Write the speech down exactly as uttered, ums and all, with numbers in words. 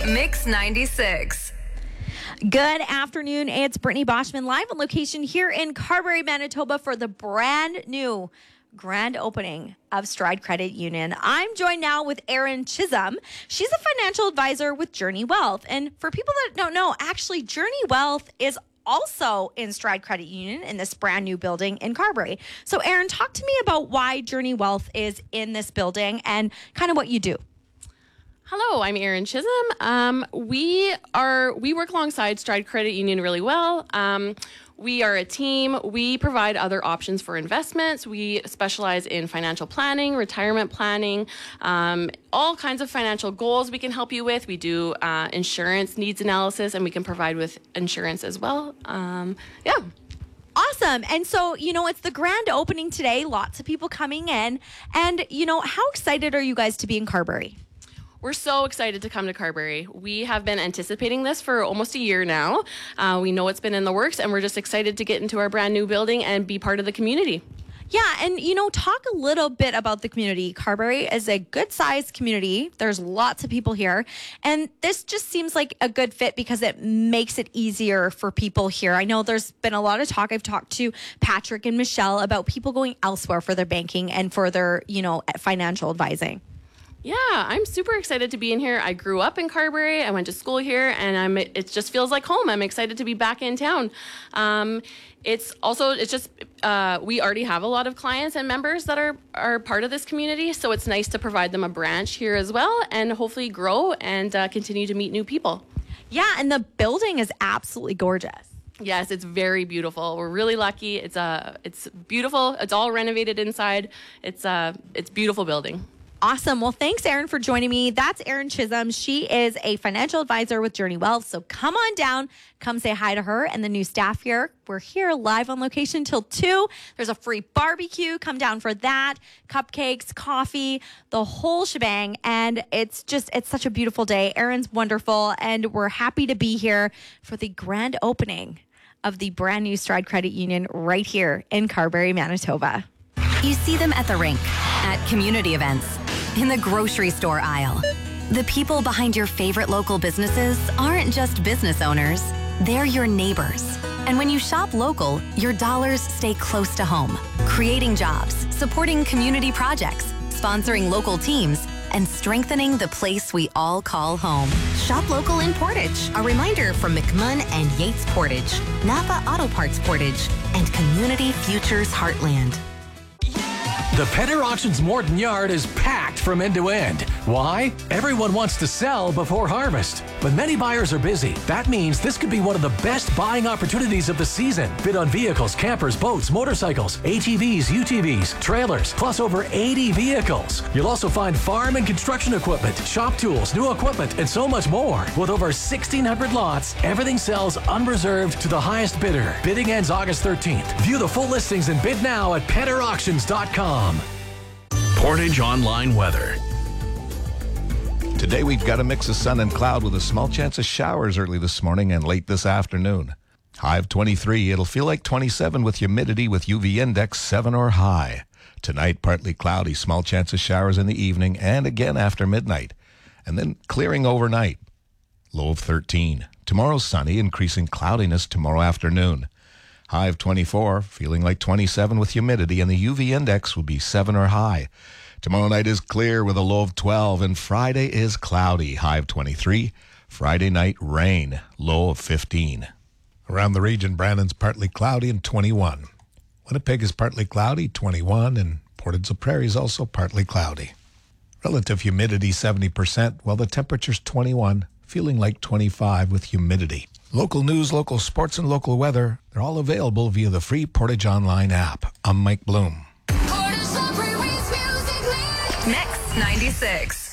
Mix ninety-six. Good afternoon. It's Brittany Boschman live on location here in Carberry, Manitoba for the brand new grand opening of Stride Credit Union. I'm joined now with Erin Chisholm. She's a financial advisor with Journey Wealth. And for people that don't know, actually Journey Wealth is also in Stride Credit Union in this brand new building in Carberry. So Erin, talk to me about why Journey Wealth is in this building and kind of what you do. Hello, I'm Erin Chisholm. Um, we are we work alongside Stride Credit Union really well. Um, we are a team. We provide other options for investments. We specialize in financial planning, retirement planning, um, all kinds of financial goals we can help you with. We do uh, insurance needs analysis, and we can provide with insurance as well. Um, yeah. Awesome. And so, you know, it's the grand opening today. Lots of people coming in. And, you know, how excited are you guys to be in Carberry? We're so excited to come to Carberry. We have been anticipating this for almost a year now. Uh, we know it's been in the works, and we're just excited to get into our brand new building and be part of the community. Yeah, and, you know, talk a little bit about the community. Carberry is a good-sized community. There's lots of people here, and this just seems like a good fit because it makes it easier for people here. I know there's been a lot of talk. I've talked to Patrick and Michelle about people going elsewhere for their banking and for their, you know, financial advising. Yeah, I'm super excited to be in here. I grew up in Carberry. I went to school here, and I'm. It just feels like home. I'm excited to be back in town. Um, it's also, it's just, uh, we already have a lot of clients and members that are, are part of this community, so it's nice to provide them a branch here as well and hopefully grow and uh, continue to meet new people. Yeah, and the building is absolutely gorgeous. Yes, it's very beautiful. We're really lucky. It's uh, it's beautiful. It's all renovated inside. It's uh, it's a beautiful building. Awesome. Well, thanks, Erin, for joining me. That's Erin Chisholm. She is a financial advisor with Journey Wealth. So come on down. Come say hi to her and the new staff here. We're here live on location till two. There's a free barbecue. Come down for that. Cupcakes, coffee, the whole shebang. And it's just, it's such a beautiful day. Erin's wonderful. And we're happy to be here for the grand opening of the brand new Stride Credit Union right here in Carberry, Manitoba. You see them at the rink, at community events, in the grocery store aisle. The people behind your favorite local businesses aren't just business owners, they're your neighbors. And when you shop local, your dollars stay close to home, creating jobs, supporting community projects, sponsoring local teams, and strengthening the place we all call home. Shop local in Portage. A reminder from McMunn and Yates Portage, Napa Auto Parts Portage, and Community Futures Heartland. The Petter Auctions Morton Yard is packed from end to end. Why? Everyone wants to sell before harvest, but many buyers are busy. That means this could be one of the best buying opportunities of the season. Bid on vehicles, campers, boats, motorcycles, A T Vs, U T Vs, trailers, plus over eighty vehicles. You'll also find farm and construction equipment, shop tools, new equipment, and so much more. With over sixteen hundred lots, everything sells unreserved to the highest bidder. Bidding ends August thirteenth. View the full listings and bid now at petter auctions dot com. Portage Online Weather. Today we've got a mix of sun and cloud with a small chance of showers early this morning and late this afternoon. High of twenty-three. It'll feel like twenty-seven with humidity with U V index seven or high. Tonight partly cloudy, small chance of showers in the evening and again after midnight. And then clearing overnight. Low of thirteen. Tomorrow sunny, increasing cloudiness tomorrow afternoon. High of twenty-four, feeling like twenty-seven with humidity, and the U V index will be seven or high. Tomorrow night is clear with a low of twelve, and Friday is cloudy, high of twenty-three. Friday night, rain, low of fifteen. Around the region, Brandon's partly cloudy and twenty-one. Winnipeg is partly cloudy, twenty-one, and Portage Prairie is also partly cloudy. Relative humidity, seventy percent, while the temperature's twenty-one, feeling like twenty-five with humidity. Local news, local sports, and local weather, they're all available via the free Portage Online app. I'm Mike Bloom. Mix ninety-six.